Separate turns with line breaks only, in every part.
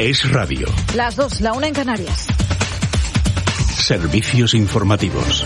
Es radio.
Las 2, la 1 en Canarias.
Servicios informativos.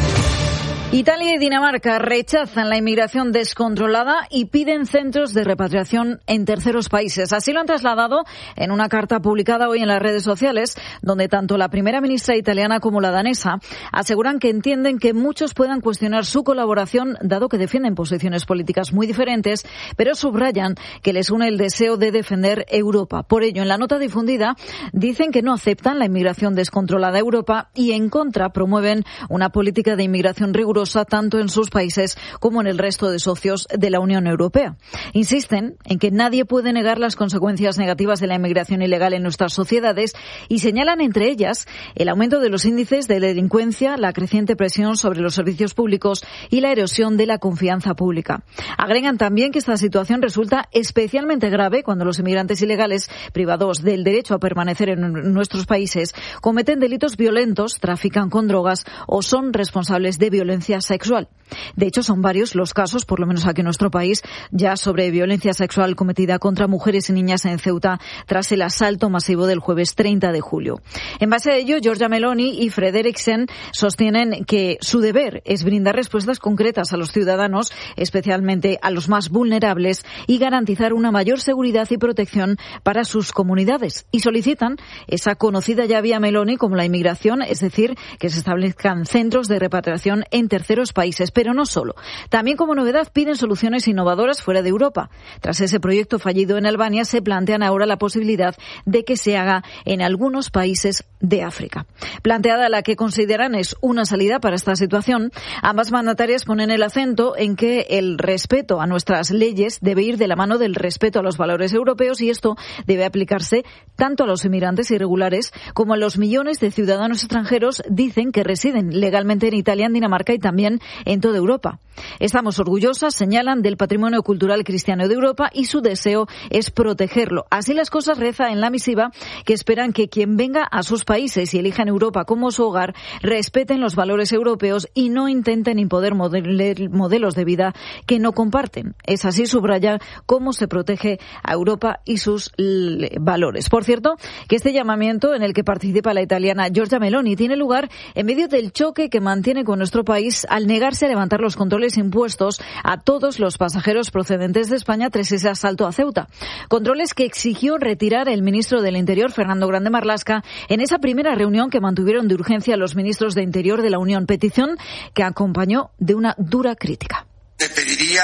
Italia y Dinamarca rechazan la inmigración descontrolada y piden centros de repatriación en terceros países. Así lo han trasladado en una carta publicada hoy en las redes sociales, donde tanto la primera ministra italiana como la danesa aseguran que entienden que muchos puedan cuestionar su colaboración, dado que defienden posiciones políticas muy diferentes, pero subrayan que les une el deseo de defender Europa. Por ello, en la nota difundida, dicen que no aceptan la inmigración descontrolada a Europa y en contra promueven una política de inmigración rigurosa tanto en sus países como en el resto de socios de la Unión Europea. Insisten en que nadie puede negar las consecuencias negativas de la inmigración ilegal en nuestras sociedades y señalan entre ellas el aumento de los índices de delincuencia, la creciente presión sobre los servicios públicos y la erosión de la confianza pública. Agregan también que esta situación resulta especialmente grave cuando los inmigrantes ilegales, privados del derecho a permanecer en nuestros países, cometen delitos violentos, trafican con drogas o son responsables de violencia sexual. De hecho, son varios los casos, por lo menos aquí en nuestro país, ya sobre violencia sexual cometida contra mujeres y niñas en Ceuta tras el asalto masivo del jueves 30 de julio. En base a ello, Giorgia Meloni y Frederiksen sostienen que su deber es brindar respuestas concretas a los ciudadanos, especialmente a los más vulnerables, y garantizar una mayor seguridad y protección para sus comunidades. Y solicitan esa conocida ya vía Meloni como la inmigración, es decir, que se establezcan centros de repatriación en terceros países, pero no solo. También como novedad piden soluciones innovadoras fuera de Europa. Tras ese proyecto fallido en Albania, se plantean ahora la posibilidad de que se haga en algunos países de África. Planteada la que consideran es una salida para esta situación, ambas mandatarias ponen el acento en que el respeto a nuestras leyes debe ir de la mano del respeto a los valores europeos y esto debe aplicarse tanto a los inmigrantes irregulares como a los millones de ciudadanos extranjeros, dicen, que residen legalmente en Italia, en Dinamarca y también en toda Europa. Estamos orgullosas, señalan, del patrimonio cultural cristiano de Europa y su deseo es protegerlo. Así las cosas, reza en la misiva, que esperan que quien venga a sus países y elijan Europa como su hogar respeten los valores europeos y no intenten imponer modelos de vida que no comparten. Es así, subraya, cómo se protege a Europa y sus valores. Por cierto, que este llamamiento en el que participa la italiana Giorgia Meloni tiene lugar en medio del choque que mantiene con nuestro país al negarse a levantar los controles impuestos a todos los pasajeros procedentes de España tras ese asalto a Ceuta. Controles que exigió retirar el ministro del Interior, Fernando Grande Marlaska, en esa primera reunión que mantuvieron de urgencia los ministros de Interior de la Unión, petición que acompañó de una dura crítica.
Te pediría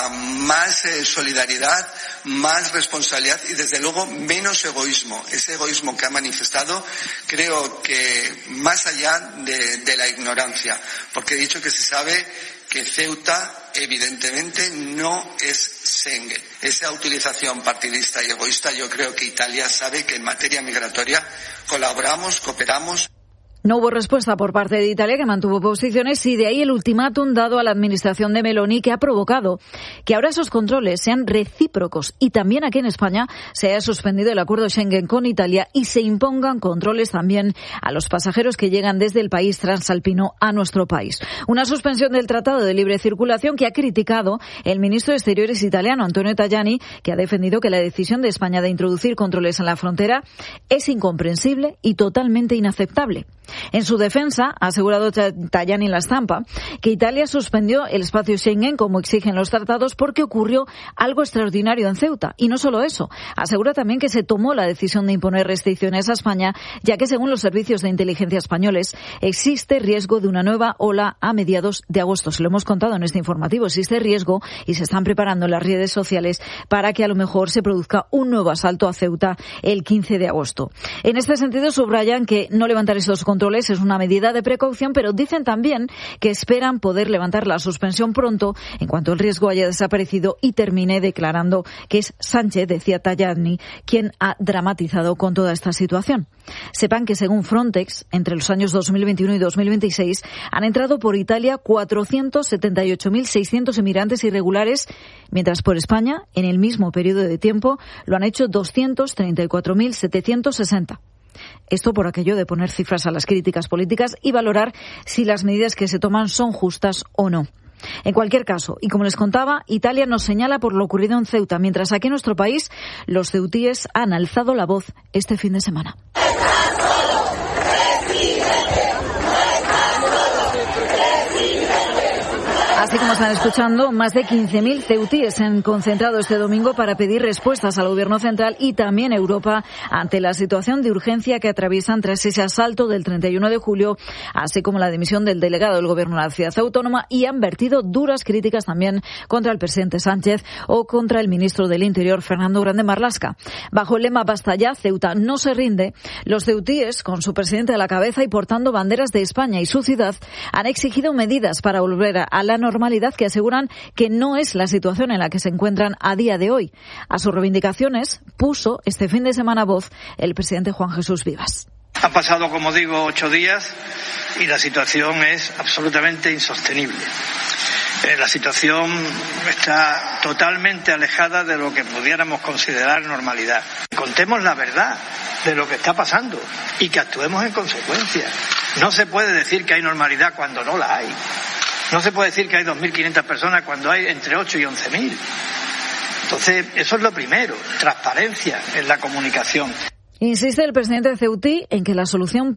más solidaridad, más responsabilidad y desde luego menos egoísmo. Ese egoísmo que ha manifestado creo que más allá de la ignorancia, porque he dicho que se sabe que Ceuta evidentemente no es Schengen. Esa utilización partidista y egoísta, yo creo que Italia sabe que en materia migratoria colaboramos, cooperamos.
No hubo respuesta por parte de Italia, que mantuvo posiciones, y de ahí el ultimátum dado a la administración de Meloni, que ha provocado que ahora esos controles sean recíprocos y también aquí en España se haya suspendido el acuerdo Schengen con Italia y se impongan controles también a los pasajeros que llegan desde el país transalpino a nuestro país. Una suspensión del Tratado de Libre Circulación que ha criticado el ministro de Exteriores italiano, Antonio Tajani, que ha defendido que la decisión de España de introducir controles en la frontera es incomprensible y totalmente inaceptable. En su defensa, ha asegurado Tajani en La Stampa que Italia suspendió el espacio Schengen como exigen los tratados porque ocurrió algo extraordinario en Ceuta. Y no solo eso, asegura también que se tomó la decisión de imponer restricciones a España, ya que según los servicios de inteligencia españoles existe riesgo de una nueva ola a mediados de agosto. Se lo hemos contado en este informativo, existe riesgo y se están preparando las redes sociales para que a lo mejor se produzca un nuevo asalto a Ceuta el 15 de agosto. En este sentido, subrayan que no levantar estos controles es una medida de precaución, pero dicen también que esperan poder levantar la suspensión pronto en cuanto el riesgo haya desaparecido y termine, declarando que es Sánchez, decía Tajani, quien ha dramatizado con toda esta situación. Sepan que según Frontex, entre los años 2021 y 2026 han entrado por Italia 478.600 inmigrantes irregulares, mientras por España, en el mismo periodo de tiempo, lo han hecho 234.760. Esto por aquello de poner cifras a las críticas políticas y valorar si las medidas que se toman son justas o no. En cualquier caso, y como les contaba, Italia nos señala por lo ocurrido en Ceuta, mientras aquí en nuestro país los ceutíes han alzado la voz este fin de semana. Así como están escuchando, más de 15.000 ceutíes se han concentrado este domingo para pedir respuestas al Gobierno central y también a Europa ante la situación de urgencia que atraviesan tras ese asalto del 31 de julio, así como la dimisión del delegado del Gobierno de la ciudad autónoma, y han vertido duras críticas también contra el presidente Sánchez o contra el ministro del Interior, Fernando Grande Marlaska. Bajo el lema "Basta ya, Ceuta no se rinde", los ceutíes, con su presidente a la cabeza y portando banderas de España y su ciudad, han exigido medidas para volver a la normalidad que aseguran que no es la situación en la que se encuentran a día de hoy. A sus reivindicaciones puso este fin de semana voz el presidente Juan Jesús Vivas.
Han pasado, como digo, 8 días y la situación es absolutamente insostenible. La situación está totalmente alejada de lo que pudiéramos considerar normalidad. Contemos la verdad de lo que está pasando y que actuemos en consecuencia. No se puede decir que hay normalidad cuando no la hay. No se puede decir que hay 2.500 personas cuando hay entre 8 y 11.000. Entonces, eso es lo primero, transparencia en la comunicación.
Insiste el presidente ceutí en que la solución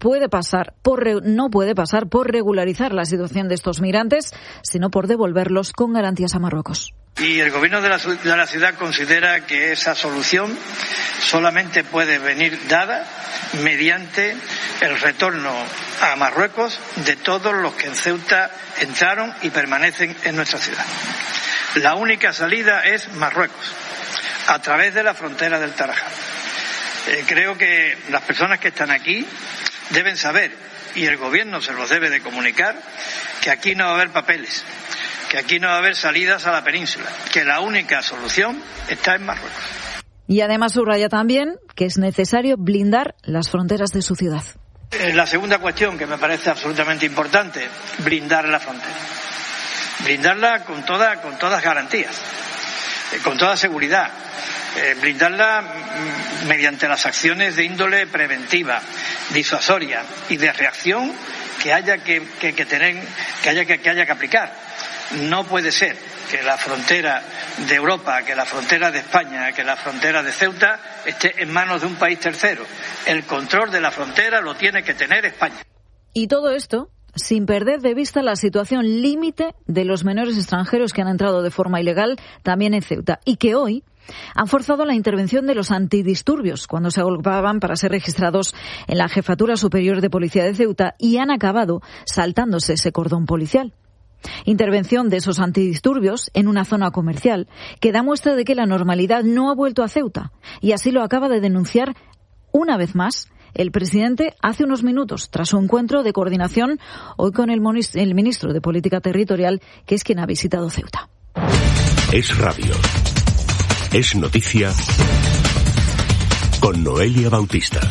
no puede pasar por regularizar la situación de estos migrantes, sino por devolverlos con garantías a Marruecos.
Y el gobierno de la ciudad considera que esa solución solamente puede venir dada mediante el retorno a Marruecos de todos los que en Ceuta entraron y permanecen en nuestra ciudad. La única salida es Marruecos, a través de la frontera del Tarajal. Creo que las personas que están aquí deben saber, y el gobierno se los debe de comunicar, que aquí no va a haber papeles, que aquí no va a haber salidas a la península, que la única solución está en Marruecos.
Y además subraya también que es necesario blindar las fronteras de su ciudad.
La segunda cuestión que me parece absolutamente importante, blindar la frontera. Blindarla con todas garantías, con toda seguridad. Blindarla mediante las acciones de índole preventiva, disuasoria y de reacción que haya que aplicar. No puede ser que la frontera de Europa, que la frontera de España, que la frontera de Ceuta esté en manos de un país tercero. El control de la frontera lo tiene que tener España.
Y todo esto sin perder de vista la situación límite de los menores extranjeros que han entrado de forma ilegal también en Ceuta y que hoy han forzado la intervención de los antidisturbios cuando se agrupaban para ser registrados en la Jefatura Superior de Policía de Ceuta y han acabado saltándose ese cordón policial. Intervención de esos antidisturbios en una zona comercial que da muestra de que la normalidad no ha vuelto a Ceuta, y así lo acaba de denunciar una vez más el presidente hace unos minutos tras su encuentro de coordinación hoy con el ministro de Política Territorial, que es quien ha visitado Ceuta.
Es radio. Es noticia con Noelia Bautista.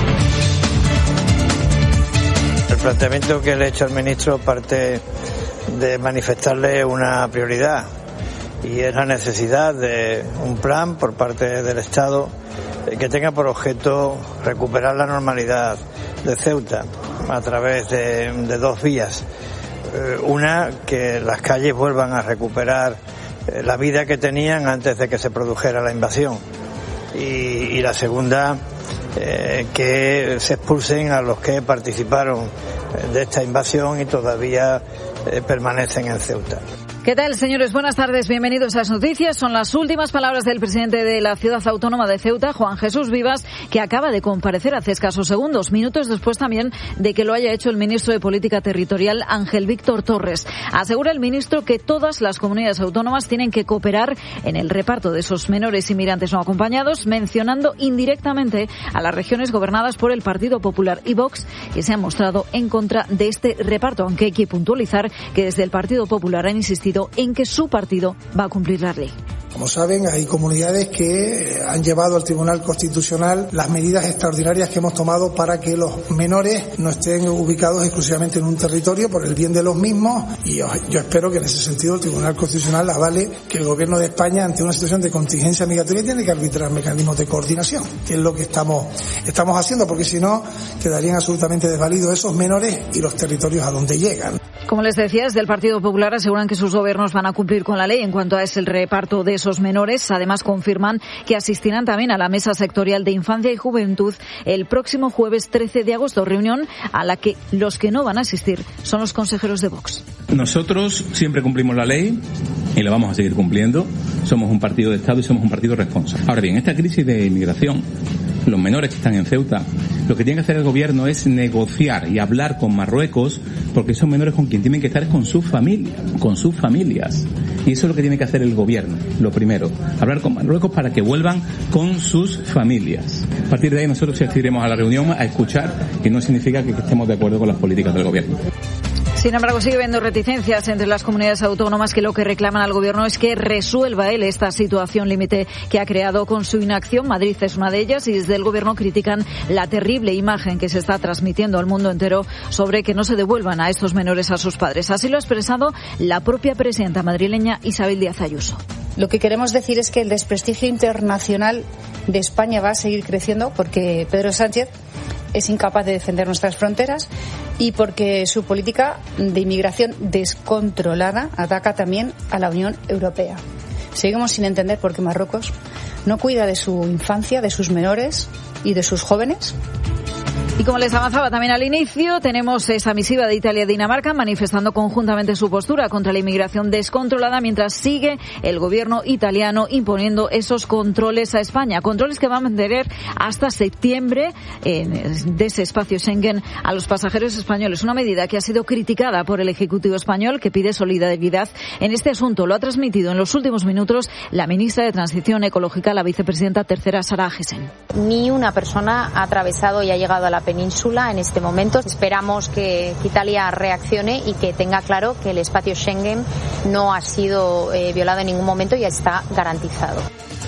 El planteamiento que le he hecho al ministro parte de manifestarle una prioridad, y es la necesidad de un plan por parte del Estado que tenga por objeto recuperar la normalidad de Ceuta a través de 2 vías. Una, que las calles vuelvan a recuperar la vida que tenían antes de que se produjera la invasión, y la segunda, que se expulsen a los que participaron de esta invasión y todavía permanecen en Ceuta.
¿Qué tal, señores? Buenas tardes, bienvenidos a las noticias. Son las últimas palabras del presidente de la ciudad autónoma de Ceuta, Juan Jesús Vivas, que acaba de comparecer hace escasos segundos, minutos después también de que lo haya hecho el ministro de Política Territorial, Ángel Víctor Torres. Asegura el ministro que todas las comunidades autónomas tienen que cooperar en el reparto de esos menores inmigrantes no acompañados, mencionando indirectamente a las regiones gobernadas por el Partido Popular y Vox, que se han mostrado en contra de este reparto, aunque hay que puntualizar que desde el Partido Popular han insistido en que su partido va a cumplir la ley.
Como saben, hay comunidades que han llevado al Tribunal Constitucional las medidas extraordinarias que hemos tomado para que los menores no estén ubicados exclusivamente en un territorio por el bien de los mismos, y yo espero que en ese sentido el Tribunal Constitucional avale que el Gobierno de España, ante una situación de contingencia migratoria, tiene que arbitrar mecanismos de coordinación, que es lo que estamos haciendo, porque si no quedarían absolutamente desvalidos esos menores y los territorios a donde llegan.
Como les decía, desde el Partido Popular aseguran que sus gobiernos van a cumplir con la ley en cuanto a el reparto de esos menores. Además, confirman que asistirán también a la Mesa Sectorial de Infancia y Juventud el próximo jueves 13 de agosto, reunión a la que los que no van a asistir son los consejeros de Vox.
Nosotros siempre cumplimos la ley y la vamos a seguir cumpliendo. Somos un partido de Estado y somos un partido responsable. Ahora bien, esta crisis de inmigración, los menores que están en Ceuta, lo que tiene que hacer el gobierno es negociar y hablar con Marruecos, porque esos menores con quien tienen que estar es con sus familias. Y eso es lo que tiene que hacer el gobierno, lo primero, hablar con Marruecos para que vuelvan con sus familias. A partir de ahí nosotros asistiremos a la reunión a escuchar, y no significa que estemos de acuerdo con las políticas del gobierno.
Sin embargo, sigue habiendo reticencias entre las comunidades autónomas que lo que reclaman al gobierno es que resuelva él esta situación límite que ha creado con su inacción. Madrid es una de ellas y desde el gobierno critican la terrible imagen que se está transmitiendo al mundo entero sobre que no se devuelvan a estos menores a sus padres. Así lo ha expresado la propia presidenta madrileña Isabel Díaz Ayuso.
Lo que queremos decir es que el desprestigio internacional de España va a seguir creciendo porque Pedro Sánchez es incapaz de defender nuestras fronteras y porque su política de inmigración descontrolada ataca también a la Unión Europea. Seguimos sin entender por qué Marruecos no cuida de su infancia, de sus menores y de sus jóvenes.
Y como les avanzaba también al inicio, tenemos esa misiva de Italia y Dinamarca manifestando conjuntamente su postura contra la inmigración descontrolada, mientras sigue el gobierno italiano imponiendo esos controles a España. Controles que van a mantener hasta septiembre de ese espacio Schengen a los pasajeros españoles. Una medida que ha sido criticada por el Ejecutivo español, que pide solidaridad en este asunto. Lo ha transmitido en los últimos minutos la ministra de Transición Ecológica, la vicepresidenta tercera, Sara Agesen.
Ni una persona ha atravesado y ha llegado a la península en este momento. Esperamos que Italia reaccione y que tenga claro que el espacio Schengen no ha sido violado en ningún momento y está garantizado.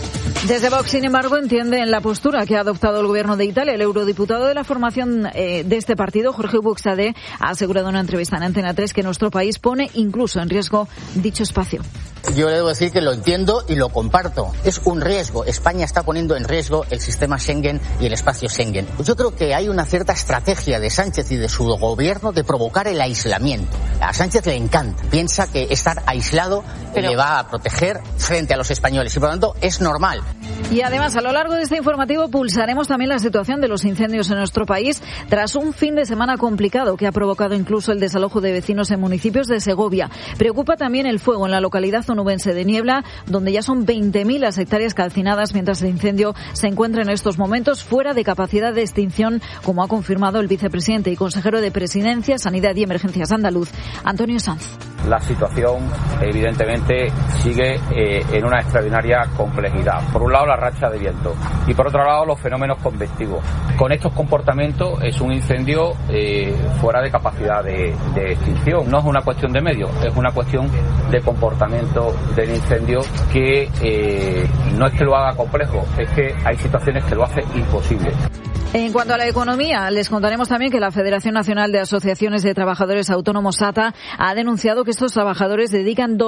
Desde Vox, sin embargo, entienden la postura que ha adoptado el gobierno de Italia. El eurodiputado de la formación de este partido, Jorge Buxade, ha asegurado en una entrevista en Antena 3 que nuestro país pone incluso en riesgo dicho espacio.
Yo le debo decir que lo entiendo y lo comparto. Es un riesgo. España está poniendo en riesgo el sistema Schengen y el espacio Schengen. Yo creo que hay una cierta estrategia de Sánchez y de su gobierno de provocar el aislamiento. A Sánchez le encanta. Piensa que estar aislado le va a proteger frente a los españoles y por lo tanto es normal.
Y además, a lo largo de este informativo pulsaremos también la situación de los incendios en nuestro país tras un fin de semana complicado que ha provocado incluso el desalojo de vecinos en municipios de Segovia. Preocupa también el fuego en la localidad onubense de Niebla, donde ya son 20.000 las hectáreas calcinadas, mientras el incendio se encuentra en estos momentos fuera de capacidad de extinción, como ha confirmado el vicepresidente y consejero de Presidencia, Sanidad y Emergencias andaluz, Antonio Sanz.
La situación, evidentemente, sigue en una extraordinaria complejidad. Por un lado, la racha de viento y por otro lado, los fenómenos convectivos. Con estos comportamientos es un incendio fuera de capacidad de extinción. No es una cuestión de medio, es una cuestión de comportamiento del incendio que no es que lo haga complejo, es que hay situaciones que lo hacen imposible.
En cuanto a la economía, les contaremos también que la Federación Nacional de Asociaciones de Trabajadores Autónomos, ATA, ha denunciado que estos trabajadores dedican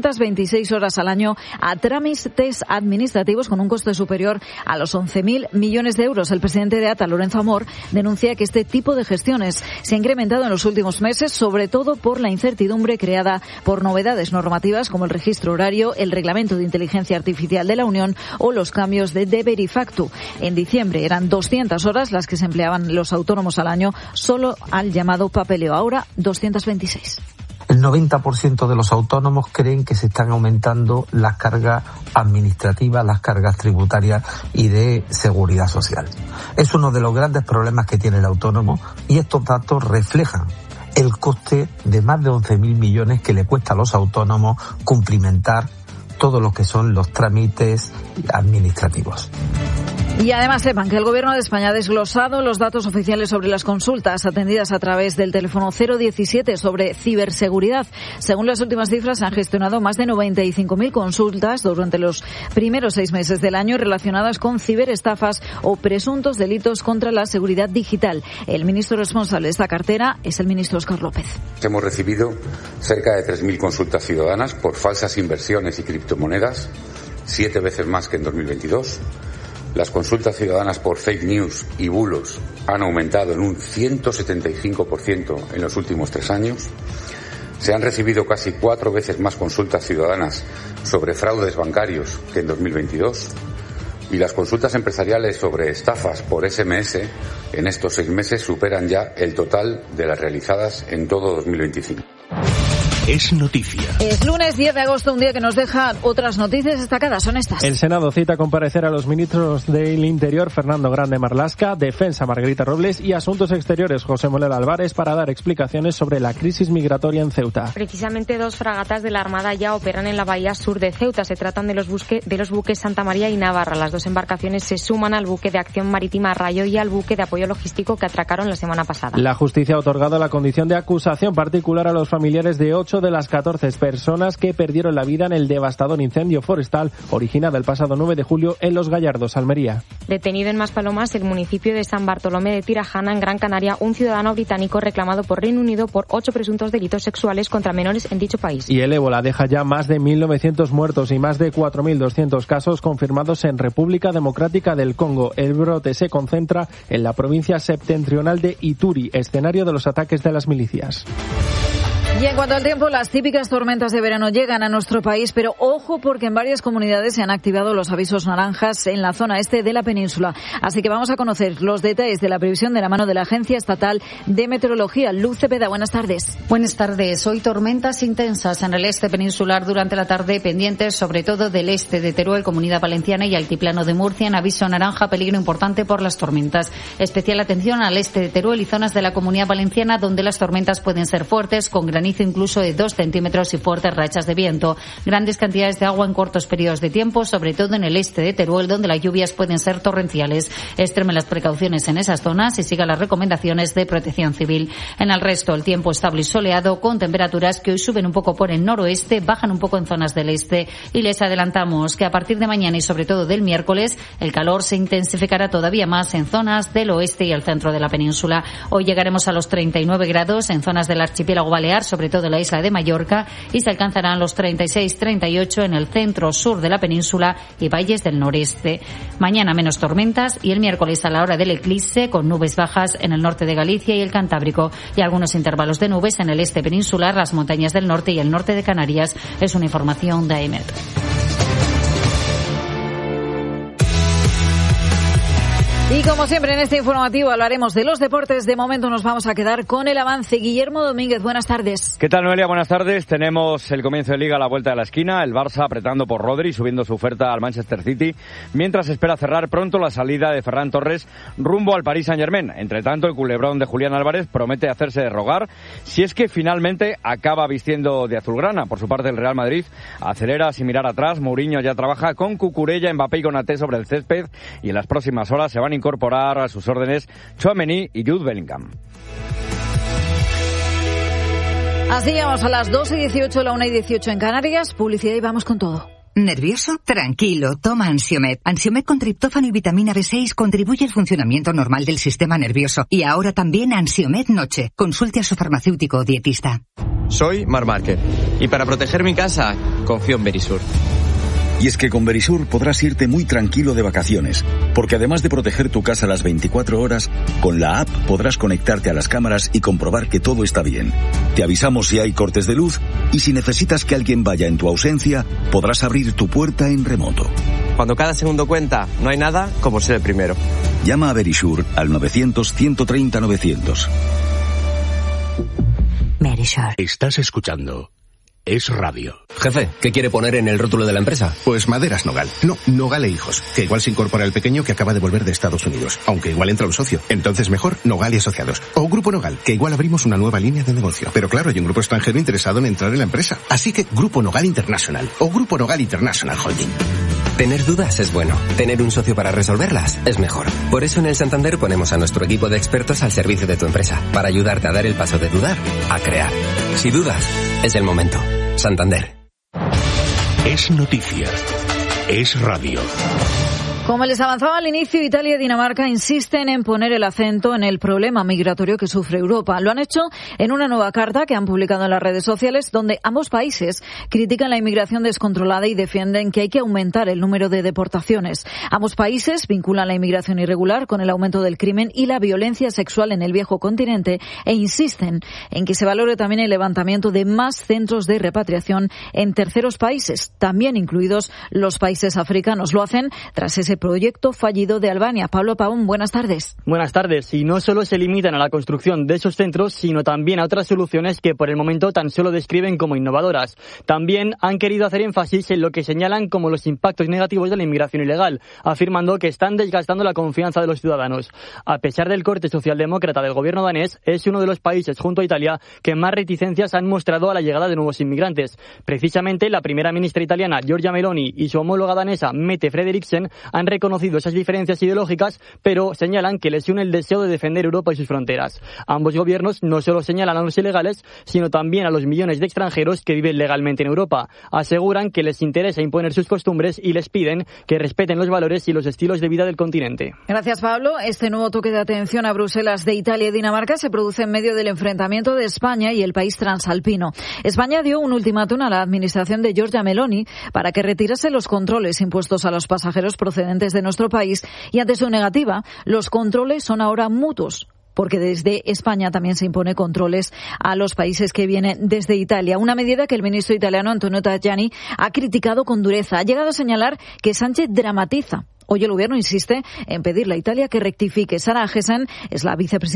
226 horas al año a trámites administrativos con un coste superior a los 11.000 millones de euros. El presidente de ATA, Lorenzo Amor, denuncia que este tipo de gestiones se ha incrementado en los últimos meses, sobre todo por la incertidumbre creada por novedades normativas como el registro horario, el reglamento de inteligencia artificial de la Unión o los cambios de deber y facto. En diciembre eran 200 horas las que se empleaban los autónomos al año solo al llamado papeleo. Ahora 226.
El 90% de los autónomos creen que se están aumentando las cargas administrativas, las cargas tributarias y de seguridad social. Es uno de los grandes problemas que tiene el autónomo y estos datos reflejan el coste de más de 11.000 millones que le cuesta a los autónomos cumplimentar todo lo que son los trámites administrativos.
Y además sepan que el Gobierno de España ha desglosado los datos oficiales sobre las consultas atendidas a través del teléfono 017 sobre ciberseguridad. Según las últimas cifras, se han gestionado más de 95.000 consultas durante los primeros 6 meses del año relacionadas con ciberestafas o presuntos delitos contra la seguridad digital. El ministro responsable de esta cartera es el ministro Óscar López.
Hemos recibido cerca de 3.000 consultas ciudadanas por falsas inversiones y criptomonedas, 7 veces más que en 2022. Las consultas ciudadanas por fake news y bulos han aumentado en un 175% en los últimos 3 años. Se han recibido casi 4 veces más consultas ciudadanas sobre fraudes bancarios que en 2022 y las consultas empresariales sobre estafas por SMS en estos 6 meses superan ya el total de las realizadas en todo 2025.
Es noticia.
Es lunes 10 de agosto, un día que nos deja otras noticias destacadas. Son estas.
El Senado cita a comparecer a los ministros del Interior, Fernando Grande Marlaska, Defensa, Margarita Robles, y Asuntos Exteriores, José Manuel Álvarez, para dar explicaciones sobre la crisis migratoria en Ceuta.
Precisamente 2 fragatas de la Armada ya operan en la bahía sur de Ceuta. Se tratan de los buques Santa María y Navarra. Las 2 embarcaciones se suman al buque de acción marítima Rayo y al buque de apoyo logístico que atracaron la semana pasada.
La justicia ha otorgado la condición de acusación particular a los familiares de 8 de las 14 personas que perdieron la vida en el devastador incendio forestal originado el pasado 9 de julio en Los Gallardos, Almería.
Detenido en Maspalomas, el municipio de San Bartolomé de Tirajana, en Gran Canaria, un ciudadano británico reclamado por Reino Unido por 8 presuntos delitos sexuales contra menores en dicho país.
Y el ébola deja ya más de 1.900 muertos y más de 4.200 casos confirmados en República Democrática del Congo. El brote se concentra en la provincia septentrional de Ituri, escenario de los ataques de las milicias.
Y en cuanto al tiempo, las típicas tormentas de verano llegan a nuestro país, pero ojo porque en varias comunidades se han activado los avisos naranjas en la zona este de la península. Así que vamos a conocer los detalles de la previsión de la mano de la Agencia Estatal de Meteorología. Luz Cepeda, buenas tardes.
Buenas tardes. Hoy tormentas intensas en el este peninsular durante la tarde, pendientes sobre todo del este de Teruel, Comunidad Valenciana y Altiplano de Murcia, en aviso naranja, peligro importante por las tormentas. Especial atención al este de Teruel y zonas de la Comunidad Valenciana donde las tormentas pueden ser fuertes, con granizo incluso de 2 centímetros y fuertes rachas de viento. Grandes cantidades de agua en cortos periodos de tiempo, sobre todo en el este de Teruel, donde las lluvias pueden ser torrenciales. Extremen las precauciones en esas zonas y sigan las recomendaciones de Protección Civil. En el resto, el tiempo estable y soleado, con temperaturas que hoy suben un poco por el noroeste, bajan un poco en zonas del este. Y les adelantamos que a partir de mañana y sobre todo del miércoles, el calor se intensificará todavía más en zonas del oeste y el centro de la península. Hoy llegaremos a los 39 grados en zonas del archipiélago balear, sobre todo en la isla de Mallorca, y se alcanzarán los 36-38 en el centro-sur de la península y valles del noreste. Mañana menos tormentas y el miércoles a la hora del eclipse con nubes bajas en el norte de Galicia y el Cantábrico y algunos intervalos de nubes en el este peninsular, las montañas del norte y el norte de Canarias. Es una información de AEMET.
Y como siempre en este informativo hablaremos de los deportes. De momento nos vamos a quedar con el avance. Guillermo Domínguez, buenas tardes.
¿Qué tal, Noelia? Buenas tardes. Tenemos el comienzo de Liga a la vuelta de la esquina. El Barça apretando por Rodri, subiendo su oferta al Manchester City, mientras espera cerrar pronto la salida de Ferran Torres rumbo al Paris Saint-Germain. Entre tanto, el culebrón de Julián Álvarez promete hacerse de rogar si es que finalmente acaba vistiendo de azulgrana. Por su parte, el Real Madrid acelera sin mirar atrás. Mourinho ya trabaja con Cucurella, Mbappé y Konaté sobre el césped y en las próximas horas se van a incorporar a sus órdenes Tchouaméni y Jude Bellingham.
Así llegamos a las 2:18, la 1:18 en Canarias. Publicidad y vamos con todo.
¿Nervioso? Tranquilo, toma Ansiomed. Ansiomed con triptófano y vitamina B6 contribuye al funcionamiento normal del sistema nervioso. Y ahora también Ansiomed Noche. Consulte a su farmacéutico o dietista.
Soy Marc Márquez y para proteger mi casa confío en Verisur.
Y es que con Verisur podrás irte muy tranquilo de vacaciones, porque además de proteger tu casa las 24 horas, con la app podrás conectarte a las cámaras y comprobar que todo está bien. Te avisamos si hay cortes de luz y si necesitas que alguien vaya en tu ausencia, podrás abrir tu puerta en remoto.
Cuando cada segundo cuenta, no hay nada como ser el primero.
Llama a Verisur al 900-130-900.
Verisur.
Estás escuchando Es Radio.
Jefe, ¿qué quiere poner en el rótulo de la empresa?
Pues Maderas Nogal. No, Nogal e Hijos. Que igual se incorpora el pequeño que acaba de volver de Estados Unidos. Aunque igual entra un socio. Entonces mejor Nogal y Asociados. O Grupo Nogal, que igual abrimos una nueva línea de negocio. Pero claro, hay un grupo extranjero interesado en entrar en la empresa. Así que Grupo Nogal International. O Grupo Nogal International Holding.
Tener dudas es bueno. Tener un socio para resolverlas es mejor. Por eso en el Santander ponemos a nuestro equipo de expertos al servicio de tu empresa. Para ayudarte a dar el paso de dudar a crear. Si dudas, es el momento. Santander.
Es noticia. Es radio.
Como les avanzaba al inicio, Italia y Dinamarca insisten en poner el acento en el problema migratorio que sufre Europa. Lo han hecho en una nueva carta que han publicado en las redes sociales, donde ambos países critican la inmigración descontrolada y defienden que hay que aumentar el número de deportaciones. Ambos países vinculan la inmigración irregular con el aumento del crimen y la violencia sexual en el viejo continente e insisten en que se valore también el levantamiento de más centros de repatriación en terceros países, también incluidos los países africanos. Lo hacen tras ese proyecto fallido de Albania. Pablo Pavón, buenas tardes.
Buenas tardes. Y no solo se limitan a la construcción de esos centros, sino también a otras soluciones que por el momento tan solo describen como innovadoras. También han querido hacer énfasis en lo que señalan como los impactos negativos de la inmigración ilegal, afirmando que están desgastando la confianza de los ciudadanos. A pesar del corte socialdemócrata del gobierno danés, es uno de los países, junto a Italia, que más reticencias han mostrado a la llegada de nuevos inmigrantes. Precisamente, la primera ministra italiana, Giorgia Meloni, y su homóloga danesa, Mette Frederiksen, han reconocido esas diferencias ideológicas, pero señalan que les une el deseo de defender Europa y sus fronteras. Ambos gobiernos no solo señalan a los ilegales, sino también a los millones de extranjeros que viven legalmente en Europa. Aseguran que les interesa imponer sus costumbres y les piden que respeten los valores y los estilos de vida del continente.
Gracias, Pablo. Este nuevo toque de atención a Bruselas de Italia y Dinamarca se produce en medio del enfrentamiento de España y el país transalpino. España dio un ultimátum a la administración de Giorgia Meloni para que retirase los controles impuestos a los pasajeros procedentes de nuestro país, y ante su negativa, los controles son ahora mutuos, porque desde España también se impone controles a los países que vienen desde Italia. Una medida que el ministro italiano Antonio Tajani ha criticado con dureza. Ha llegado a señalar que Sánchez dramatiza. Hoy el gobierno insiste en pedirle a Italia que rectifique. Sara Gessen es la vicepresidenta